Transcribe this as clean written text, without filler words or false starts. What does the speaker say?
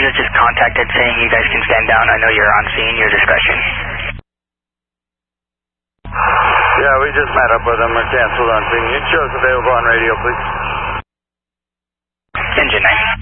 was just contacted saying you guys can stand down. I know you're on scene, your discretion. Yeah, we just met up with them. We're canceled on scene. You show us available on radio, please. Engine 9.